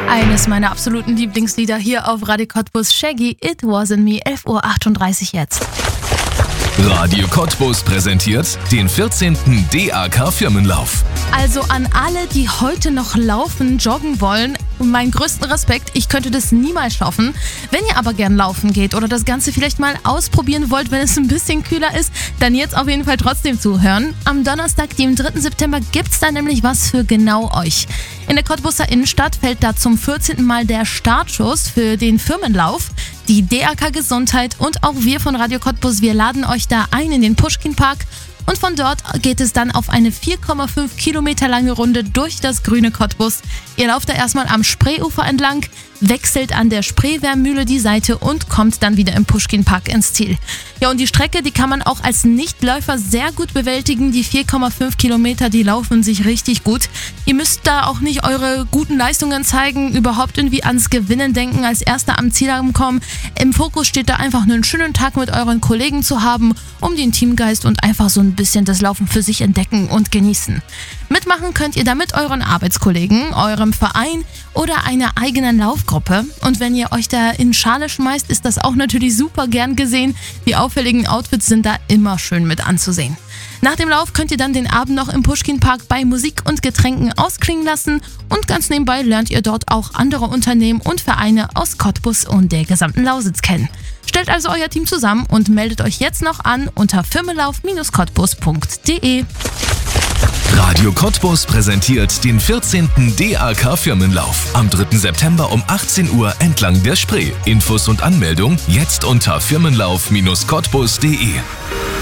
Eines meiner absoluten Lieblingslieder hier auf Radio Cottbus, Shaggy, It Wasn't Me, 11.38 Uhr jetzt. Radio Cottbus präsentiert den 14. DAK Firmenlauf. Also an alle, die heute noch laufen, joggen wollen, meinen größten Respekt, ich könnte das niemals schaffen. Wenn ihr aber gern laufen geht oder das Ganze vielleicht mal ausprobieren wollt, wenn es ein bisschen kühler ist, dann jetzt auf jeden Fall trotzdem zuhören. Am Donnerstag, dem 3. September, gibt's da nämlich was für genau euch. In der Cottbuser Innenstadt fällt da zum 14. Mal der Startschuss für den Firmenlauf. Die DAK Gesundheit und auch wir von Radio Cottbus, wir laden euch da ein in den Puschkin-Park. Und von dort geht es dann auf eine 4,5 Kilometer lange Runde durch das grüne Cottbus. Ihr lauft da erstmal am Spreeufer entlang, wechselt an der Spreewärmmühle die Seite und kommt dann wieder im Puschkin-Park ins Ziel. Ja, und die Strecke, die kann man auch als Nichtläufer sehr gut bewältigen. Die 4,5 Kilometer, die laufen sich richtig gut. Ihr müsst da auch nicht eure guten Leistungen zeigen, überhaupt irgendwie ans Gewinnen denken, als Erster am Ziel ankommen. Im Fokus steht da einfach nur einen schönen Tag mit euren Kollegen zu haben, um den Teamgeist und einfach so ein bisschen das Laufen für sich entdecken und genießen. Mitmachen könnt ihr da mit euren Arbeitskollegen, eurem Verein oder einer eigenen Laufgruppe. Und wenn ihr euch da in Schale schmeißt, ist das auch natürlich super gern gesehen. Die auffälligen Outfits sind da immer schön mit anzusehen. Nach dem Lauf könnt ihr dann den Abend noch im Puschkin-Park bei Musik und Getränken ausklingen lassen und ganz nebenbei lernt ihr dort auch andere Unternehmen und Vereine aus Cottbus und der gesamten Lausitz kennen. Stellt also euer Team zusammen und meldet euch jetzt noch an unter firmenlauf-cottbus.de. Radio Cottbus präsentiert den 14. DAK Firmenlauf am 3. September um 18 Uhr entlang der Spree. Infos und Anmeldung jetzt unter firmenlauf-cottbus.de.